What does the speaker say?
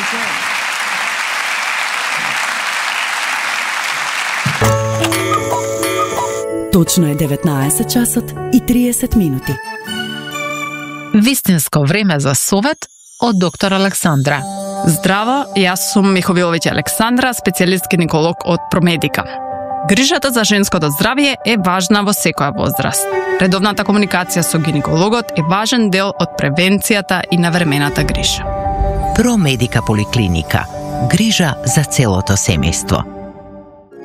Точно е 19 часот и 30 минути. Вистинско време за совет од доктор Александра. Здраво, јас сум Миховиловиќ Александра, специјалист гинеколог од Промедика. Грижата за женското здравје е важна во секоја возраст. Редовната комуникација со гинекологот е важен дел од превенцијата и навремената грижа. Промедика поликлиника. Грижа за целото семејство.